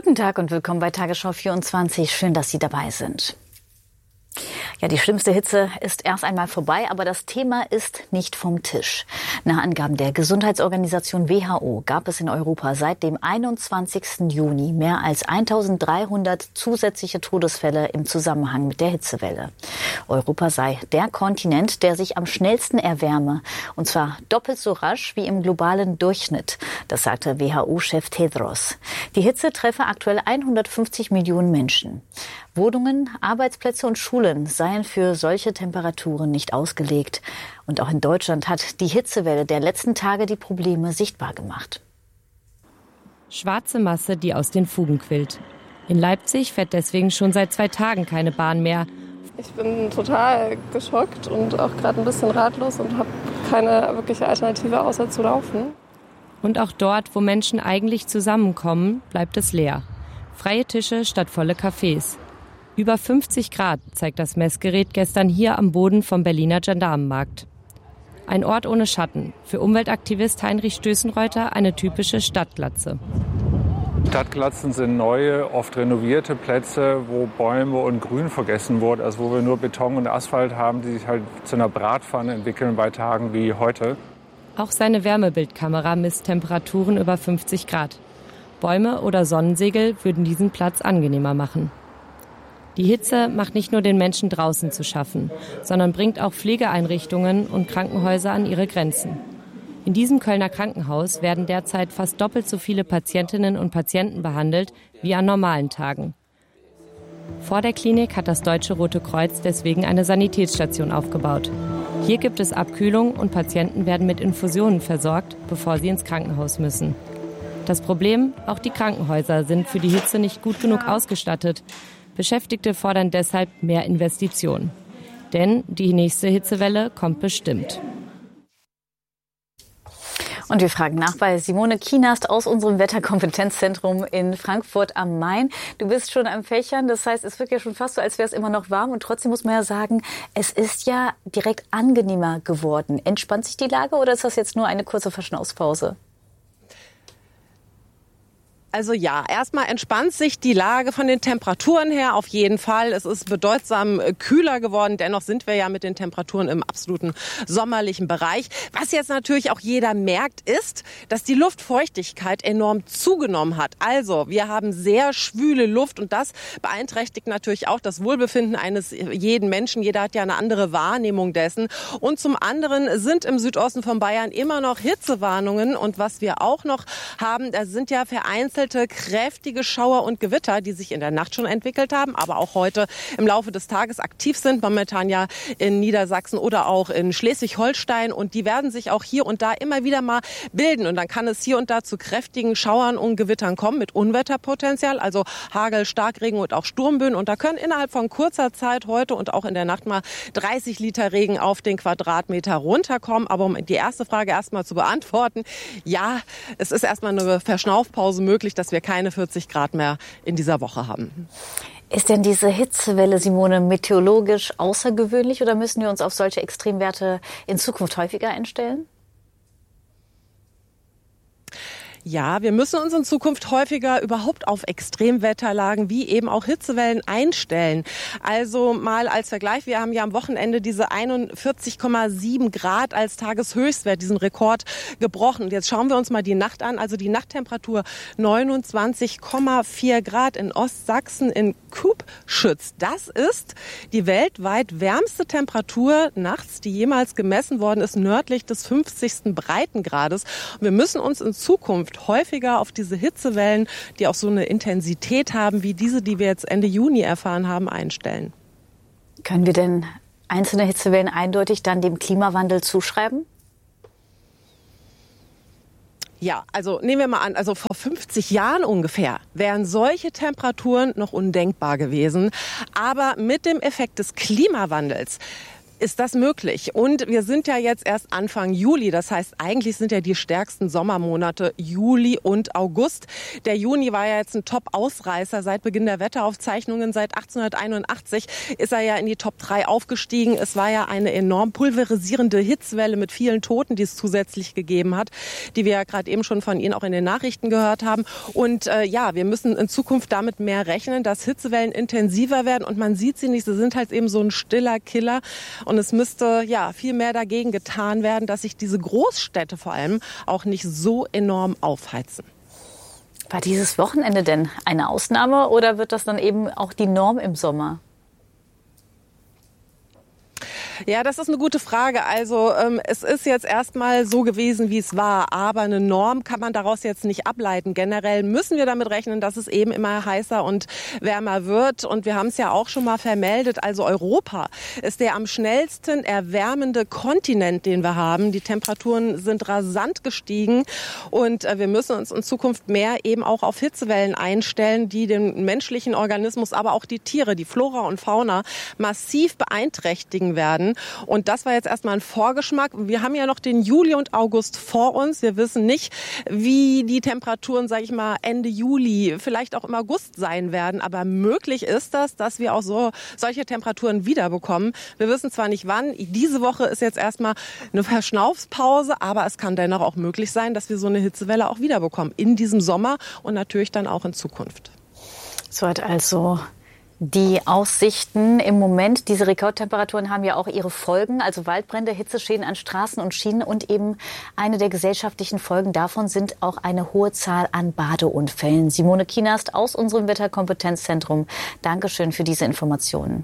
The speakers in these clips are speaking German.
Guten Tag und willkommen bei Tagesschau 24. Schön, dass Sie dabei sind. Ja, die schlimmste Hitze ist erst einmal vorbei, aber das Thema ist nicht vom Tisch. Nach Angaben der Gesundheitsorganisation WHO gab es in Europa seit dem 21. Juni mehr als 1300 zusätzliche Todesfälle im Zusammenhang mit der Hitzewelle. Europa sei der Kontinent, der sich am schnellsten erwärme, und zwar doppelt so rasch wie im globalen Durchschnitt. Das sagte WHO-Chef Tedros. Die Hitze treffe aktuell 150 Millionen Menschen. Wohnungen, Arbeitsplätze und Schulen seien für solche Temperaturen nicht ausgelegt. Und auch in Deutschland hat die Hitzewelle der letzten Tage die Probleme sichtbar gemacht. Schwarze Masse, die aus den Fugen quillt. In Leipzig fährt deswegen schon seit 2 Tagen keine Bahn mehr. Ich bin total geschockt und auch gerade ein bisschen ratlos und habe keine wirkliche Alternative außer zu laufen. Und auch dort, wo Menschen eigentlich zusammenkommen, bleibt es leer. Freie Tische statt volle Cafés. Über 50 Grad zeigt das Messgerät gestern hier am Boden vom Berliner Gendarmenmarkt. Ein Ort ohne Schatten. Für Umweltaktivist Heinrich Stößenreuter eine typische Stadtglatze. Stadtglatzen sind neue, oft renovierte Plätze, wo Bäume und Grün vergessen wurde. Also wo wir nur Beton und Asphalt haben, die sich halt zu einer Bratpfanne entwickeln bei Tagen wie heute. Auch seine Wärmebildkamera misst Temperaturen über 50 Grad. Bäume oder Sonnensegel würden diesen Platz angenehmer machen. Die Hitze macht nicht nur den Menschen draußen zu schaffen, sondern bringt auch Pflegeeinrichtungen und Krankenhäuser an ihre Grenzen. In diesem Kölner Krankenhaus werden derzeit fast doppelt so viele Patientinnen und Patienten behandelt wie an normalen Tagen. Vor der Klinik hat das Deutsche Rote Kreuz deswegen eine Sanitätsstation aufgebaut. Hier gibt es Abkühlung und Patienten werden mit Infusionen versorgt, bevor sie ins Krankenhaus müssen. Das Problem, auch die Krankenhäuser sind für die Hitze nicht gut genug ausgestattet. Beschäftigte fordern deshalb mehr Investitionen. Denn die nächste Hitzewelle kommt bestimmt. Und wir fragen nach bei Simone Kienast aus unserem Wetterkompetenzzentrum in Frankfurt am Main. Du bist schon am Fächern, das heißt, es wird ja schon fast so, als wäre es immer noch warm. Und trotzdem muss man ja sagen, es ist ja direkt angenehmer geworden. Entspannt sich die Lage oder ist das jetzt nur eine kurze Verschnaufspause? Also ja, erstmal entspannt sich die Lage von den Temperaturen her auf jeden Fall. Es ist bedeutsam kühler geworden. Dennoch sind wir ja mit den Temperaturen im absoluten sommerlichen Bereich. Was jetzt natürlich auch jeder merkt, ist, dass die Luftfeuchtigkeit enorm zugenommen hat. Also wir haben sehr schwüle Luft und das beeinträchtigt natürlich auch das Wohlbefinden eines jeden Menschen. Jeder hat ja eine andere Wahrnehmung dessen. Und zum anderen sind im Südosten von Bayern immer noch Hitzewarnungen. Und was wir auch noch haben, da sind ja vereinzelte kräftige Schauer und Gewitter, die sich in der Nacht schon entwickelt haben, aber auch heute im Laufe des Tages aktiv sind, momentan ja in Niedersachsen oder auch in Schleswig-Holstein. Und die werden sich auch hier und da immer wieder mal bilden. Und dann kann es hier und da zu kräftigen Schauern und Gewittern kommen mit Unwetterpotenzial, also Hagel, Starkregen und auch Sturmböen. Und da können innerhalb von kurzer Zeit heute und auch in der Nacht mal 30 Liter Regen auf den Quadratmeter runterkommen. Aber um die erste Frage erstmal zu beantworten, ja, es ist erstmal eine Verschnaufpause möglich, dass wir keine 40 Grad mehr in dieser Woche haben. Ist denn diese Hitzewelle, Simone, meteorologisch außergewöhnlich oder müssen wir uns auf solche Extremwerte in Zukunft häufiger einstellen? Ja, wir müssen uns in Zukunft häufiger überhaupt auf Extremwetterlagen wie eben auch Hitzewellen einstellen. Also mal als Vergleich, wir haben ja am Wochenende diese 41,7 Grad als Tageshöchstwert, diesen Rekord gebrochen. Jetzt schauen wir uns mal die Nacht an. Also die Nachttemperatur 29,4 Grad in Ostsachsen in Kubschütz. Das ist die weltweit wärmste Temperatur nachts, die jemals gemessen worden ist, nördlich des 50. Breitengrades. Und wir müssen uns in Zukunft häufiger auf diese Hitzewellen, die auch so eine Intensität haben, wie diese, die wir jetzt Ende Juni erfahren haben, einstellen. Können wir denn einzelne Hitzewellen eindeutig dann dem Klimawandel zuschreiben? Ja, also nehmen wir mal an, also vor 50 Jahren ungefähr wären solche Temperaturen noch undenkbar gewesen. Aber mit dem Effekt des Klimawandels Ist das möglich? Und wir sind ja jetzt erst Anfang Juli. Das heißt, eigentlich sind ja die stärksten Sommermonate Juli und August. Der Juni war ja jetzt ein Top-Ausreißer seit Beginn der Wetteraufzeichnungen. Seit 1881 ist er ja in die Top 3 aufgestiegen. Es war ja eine enorm pulverisierende Hitzwelle mit vielen Toten, die es zusätzlich gegeben hat, die wir ja gerade eben schon von Ihnen auch in den Nachrichten gehört haben. Und wir müssen in Zukunft damit mehr rechnen, dass Hitzewellen intensiver werden. Und man sieht sie nicht. Sie sind halt eben so ein stiller Killer. Und es müsste viel mehr dagegen getan werden, dass sich diese Großstädte vor allem auch nicht so enorm aufheizen. War dieses Wochenende denn eine Ausnahme oder wird das dann eben auch die Norm im Sommer? Ja, das ist eine gute Frage. Also es ist jetzt erstmal so gewesen, wie es war. Aber eine Norm kann man daraus jetzt nicht ableiten. Generell müssen wir damit rechnen, dass es eben immer heißer und wärmer wird. Und wir haben es ja auch schon mal vermeldet. Also Europa ist der am schnellsten erwärmende Kontinent, den wir haben. Die Temperaturen sind rasant gestiegen. Und wir müssen uns in Zukunft mehr eben auch auf Hitzewellen einstellen, die den menschlichen Organismus, aber auch die Tiere, die Flora und Fauna massiv beeinträchtigen werden. Und das war jetzt erstmal ein Vorgeschmack. Wir haben ja noch den Juli und August vor uns. Wir wissen nicht, wie die Temperaturen, sage ich mal, Ende Juli, vielleicht auch im August sein werden. Aber möglich ist das, dass wir auch solche Temperaturen wiederbekommen. Wir wissen zwar nicht wann. Diese Woche ist jetzt erstmal eine Verschnaufspause, aber es kann dennoch auch möglich sein, dass wir so eine Hitzewelle auch wiederbekommen in diesem Sommer und natürlich dann auch in Zukunft. Soweit also die Aussichten im Moment. Diese Rekordtemperaturen haben ja auch ihre Folgen, also Waldbrände, Hitzeschäden an Straßen und Schienen und eben eine der gesellschaftlichen Folgen davon sind auch eine hohe Zahl an Badeunfällen. Simone Kienast aus unserem Wetterkompetenzzentrum. Dankeschön für diese Informationen.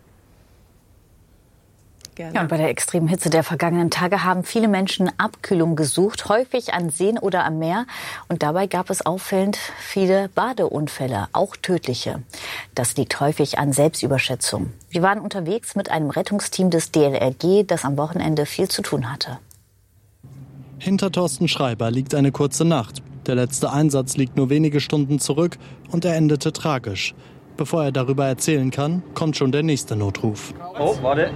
Gerne. Ja, und bei der extremen Hitze der vergangenen Tage haben viele Menschen Abkühlung gesucht, häufig an Seen oder am Meer. Und dabei gab es auffällend viele Badeunfälle, auch tödliche. Das liegt häufig an Selbstüberschätzung. Wir waren unterwegs mit einem Rettungsteam des DLRG, das am Wochenende viel zu tun hatte. Hinter Thorsten Schreiber liegt eine kurze Nacht. Der letzte Einsatz liegt nur wenige Stunden zurück und er endete tragisch. Bevor er darüber erzählen kann, kommt schon der nächste Notruf. Oh, warte.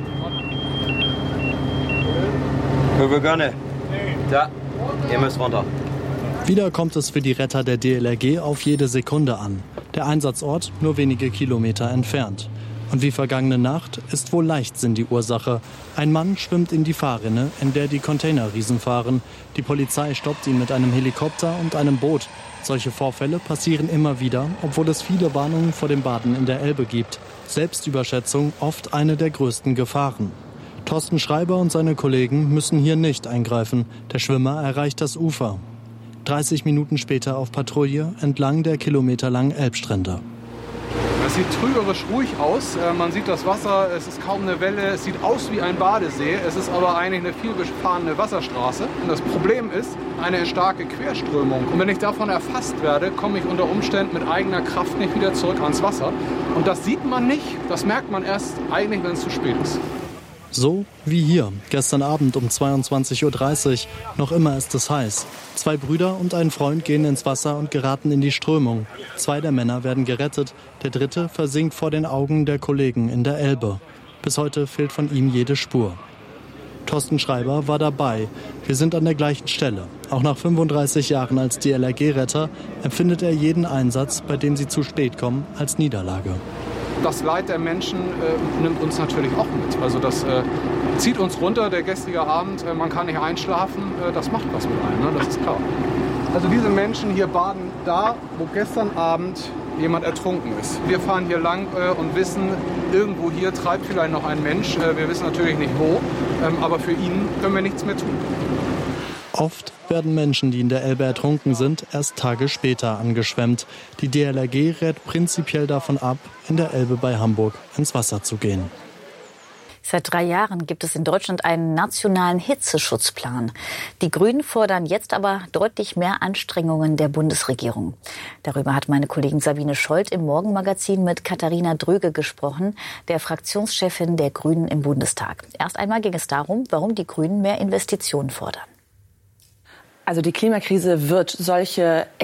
Gerne. Da, ihr müsst runter. Wieder kommt es für die Retter der DLRG auf jede Sekunde an. Der Einsatzort nur wenige Kilometer entfernt. Und wie vergangene Nacht ist wohl Leichtsinn die Ursache. Ein Mann schwimmt in die Fahrrinne, in der die Containerriesen fahren. Die Polizei stoppt ihn mit einem Helikopter und einem Boot. Solche Vorfälle passieren immer wieder, obwohl es viele Warnungen vor dem Baden in der Elbe gibt. Selbstüberschätzung oft eine der größten Gefahren. Thorsten Schreiber und seine Kollegen müssen hier nicht eingreifen. Der Schwimmer erreicht das Ufer. 30 Minuten später auf Patrouille entlang der kilometerlangen Elbstrände. Es sieht trügerisch ruhig aus. Man sieht das Wasser, es ist kaum eine Welle. Es sieht aus wie ein Badesee. Es ist aber eigentlich eine vielbefahrene Wasserstraße. Und das Problem ist eine starke Querströmung. Und wenn ich davon erfasst werde, komme ich unter Umständen mit eigener Kraft nicht wieder zurück ans Wasser. Und das sieht man nicht. Das merkt man erst eigentlich, wenn es zu spät ist. So wie hier, gestern Abend um 22:30 Uhr. Noch immer ist es heiß. 2 Brüder und ein Freund gehen ins Wasser und geraten in die Strömung. 2 der Männer werden gerettet. Der 3. versinkt vor den Augen der Kollegen in der Elbe. Bis heute fehlt von ihm jede Spur. Thorsten Schreiber war dabei. Wir sind an der gleichen Stelle. Auch nach 35 Jahren als DLRG-Retter empfindet er jeden Einsatz, bei dem sie zu spät kommen, als Niederlage. Das Leid der Menschen nimmt uns natürlich auch mit. Also das zieht uns runter, der gestrige Abend, man kann nicht einschlafen, das macht was mit einem, ne? Das ist klar. Also diese Menschen hier baden da, wo gestern Abend jemand ertrunken ist. Wir fahren hier lang und wissen, irgendwo hier treibt vielleicht noch ein Mensch. Wir wissen natürlich nicht wo, aber für ihn können wir nichts mehr tun. Oft werden Menschen, die in der Elbe ertrunken sind, erst Tage später angeschwemmt. Die DLRG rät prinzipiell davon ab, in der Elbe bei Hamburg ins Wasser zu gehen. Seit 3 Jahren gibt es in Deutschland einen nationalen Hitzeschutzplan. Die Grünen fordern jetzt aber deutlich mehr Anstrengungen der Bundesregierung. Darüber hat meine Kollegin Sabine Scholz im Morgenmagazin mit Katharina Dröge gesprochen, der Fraktionschefin der Grünen im Bundestag. Erst einmal ging es darum, warum die Grünen mehr Investitionen fordern. Also die Klimakrise wird solche extrem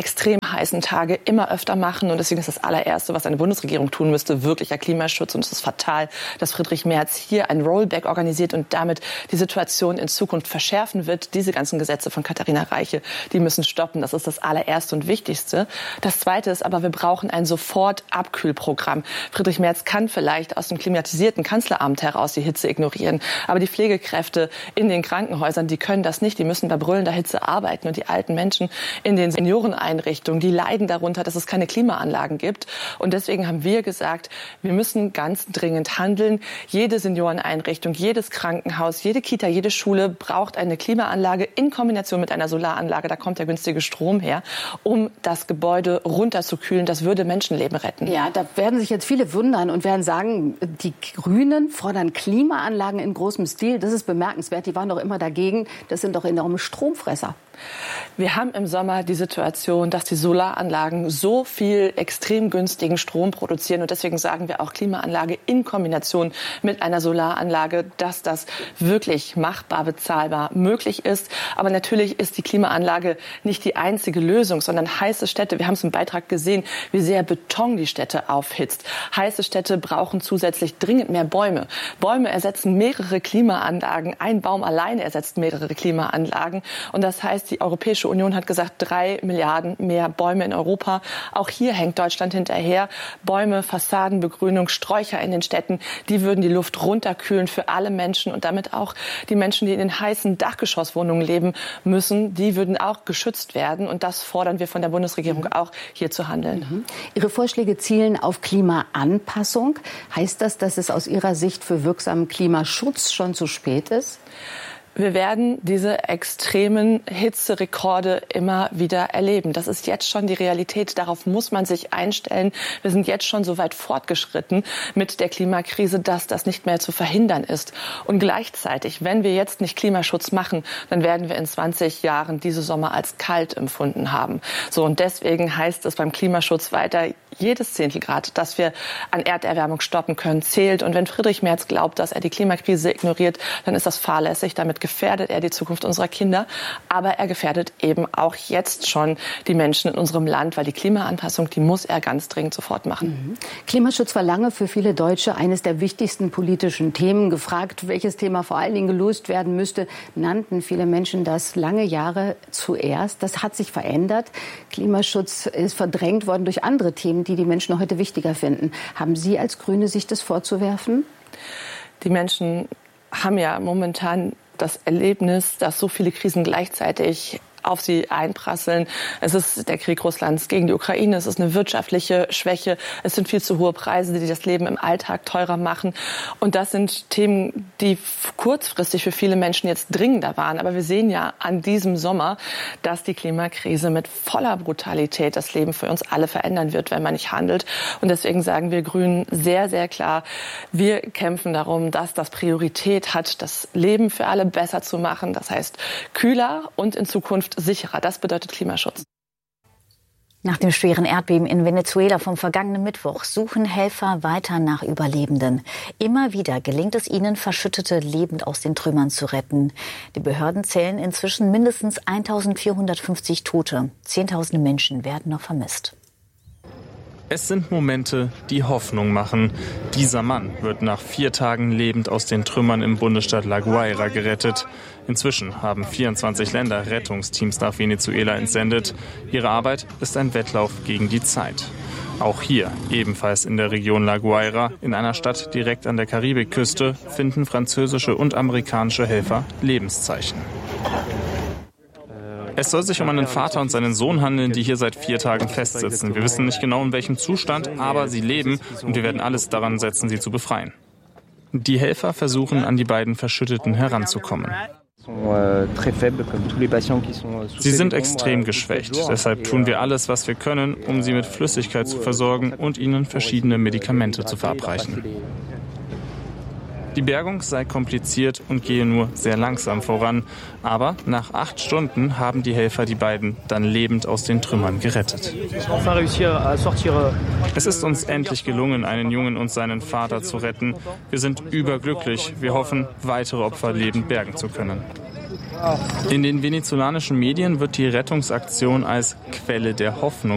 heißen Tage immer öfter machen. Und deswegen ist das allererste, was eine Bundesregierung tun müsste, wirklicher Klimaschutz. Und es ist fatal, dass Friedrich Merz hier ein Rollback organisiert und damit die Situation in Zukunft verschärfen wird. Diese ganzen Gesetze von Katharina Reiche, die müssen stoppen. Das ist das allererste und wichtigste. Das zweite ist aber, wir brauchen ein Sofort-Abkühlprogramm. Friedrich Merz kann vielleicht aus dem klimatisierten Kanzleramt heraus die Hitze ignorieren. Aber die Pflegekräfte in den Krankenhäusern, die können das nicht. Die müssen bei brüllender Hitze arbeiten. Und die alten Menschen in den Senioreneinrichtungen, die leiden darunter, dass es keine Klimaanlagen gibt. Und deswegen haben wir gesagt, wir müssen ganz dringend handeln. Jede Senioreneinrichtung, jedes Krankenhaus, jede Kita, jede Schule braucht eine Klimaanlage in Kombination mit einer Solaranlage. Da kommt der günstige Strom her, um das Gebäude runterzukühlen. Das würde Menschenleben retten. Ja, da werden sich jetzt viele wundern und werden sagen, die Grünen fordern Klimaanlagen in großem Stil. Das ist bemerkenswert. Die waren doch immer dagegen. Das sind doch enorme Stromfresser. Wir haben im Sommer die Situation, dass die Solaranlagen so viel extrem günstigen Strom produzieren. Und deswegen sagen wir auch Klimaanlage in Kombination mit einer Solaranlage, dass das wirklich machbar, bezahlbar möglich ist. Aber natürlich ist die Klimaanlage nicht die einzige Lösung, sondern heiße Städte, wir haben es im Beitrag gesehen, wie sehr Beton die Städte aufhitzt. Heiße Städte brauchen zusätzlich dringend mehr Bäume. Bäume ersetzen mehrere Klimaanlagen. Ein Baum alleine ersetzt mehrere Klimaanlagen. Und das heißt, die Europäische Union hat gesagt, 3 Milliarden mehr Bäume in Europa. Auch hier hängt Deutschland hinterher. Bäume, Fassadenbegrünung, Sträucher in den Städten, die würden die Luft runterkühlen für alle Menschen und damit auch die Menschen, die in den heißen Dachgeschosswohnungen leben müssen, die würden auch geschützt werden. Und das fordern wir von der Bundesregierung auch, hier zu handeln. Ihre Vorschläge zielen auf Klimaanpassung. Heißt das, dass es aus Ihrer Sicht für wirksamen Klimaschutz schon zu spät ist? Wir werden diese extremen Hitzerekorde immer wieder erleben. Das ist jetzt schon die Realität. Darauf muss man sich einstellen. Wir sind jetzt schon so weit fortgeschritten mit der Klimakrise, dass das nicht mehr zu verhindern ist. Und gleichzeitig, wenn wir jetzt nicht Klimaschutz machen, dann werden wir in 20 Jahren diese Sommer als kalt empfunden haben. So, und deswegen heißt es beim Klimaschutz weiter, jedes Zehntelgrad, das wir an Erderwärmung stoppen können, zählt. Und wenn Friedrich Merz glaubt, dass er die Klimakrise ignoriert, dann ist das fahrlässig. Damit gefährdet er die Zukunft unserer Kinder. Aber er gefährdet eben auch jetzt schon die Menschen in unserem Land, weil die Klimaanpassung, die muss er ganz dringend sofort machen. Klimaschutz war lange für viele Deutsche eines der wichtigsten politischen Themen. Gefragt, welches Thema vor allen Dingen gelöst werden müsste, nannten viele Menschen das lange Jahre zuerst. Das hat sich verändert. Klimaschutz ist verdrängt worden durch andere Themen, die die Menschen heute wichtiger finden. Haben Sie als Grüne sich das vorzuwerfen? Die Menschen haben ja momentan das Erlebnis, dass so viele Krisen gleichzeitig auf sie einprasseln. Es ist der Krieg Russlands gegen die Ukraine, es ist eine wirtschaftliche Schwäche, es sind viel zu hohe Preise, die das Leben im Alltag teurer machen. Und das sind Themen, die kurzfristig für viele Menschen jetzt dringender waren. Aber wir sehen ja an diesem Sommer, dass die Klimakrise mit voller Brutalität das Leben für uns alle verändern wird, wenn man nicht handelt. Und deswegen sagen wir Grünen sehr, sehr klar, wir kämpfen darum, dass das Priorität hat, das Leben für alle besser zu machen. Das heißt kühler und in Zukunft sicherer. Das bedeutet Klimaschutz. Nach dem schweren Erdbeben in Venezuela vom vergangenen Mittwoch suchen Helfer weiter nach Überlebenden. Immer wieder gelingt es ihnen, Verschüttete lebend aus den Trümmern zu retten. Die Behörden zählen inzwischen mindestens 1450 Tote. Zehntausende Menschen werden noch vermisst. Es sind Momente, die Hoffnung machen. Dieser Mann wird nach 4 Tagen lebend aus den Trümmern im Bundesstaat La Guaira gerettet. Inzwischen haben 24 Länder Rettungsteams nach Venezuela entsendet. Ihre Arbeit ist ein Wettlauf gegen die Zeit. Auch hier, ebenfalls in der Region La Guaira, in einer Stadt direkt an der Karibikküste, finden französische und amerikanische Helfer Lebenszeichen. Es soll sich um einen Vater und seinen Sohn handeln, die hier seit 4 Tagen festsitzen. Wir wissen nicht genau, in welchem Zustand, aber sie leben und wir werden alles daran setzen, sie zu befreien. Die Helfer versuchen, an die beiden Verschütteten heranzukommen. Sie sind extrem geschwächt. Deshalb tun wir alles, was wir können, um sie mit Flüssigkeit zu versorgen und ihnen verschiedene Medikamente zu verabreichen. Die Bergung sei kompliziert und gehe nur sehr langsam voran. Aber nach 8 Stunden haben die Helfer die beiden dann lebend aus den Trümmern gerettet. Es ist uns endlich gelungen, einen Jungen und seinen Vater zu retten. Wir sind überglücklich. Wir hoffen, weitere Opfer lebend bergen zu können. In den venezolanischen Medien wird die Rettungsaktion als Quelle der Hoffnung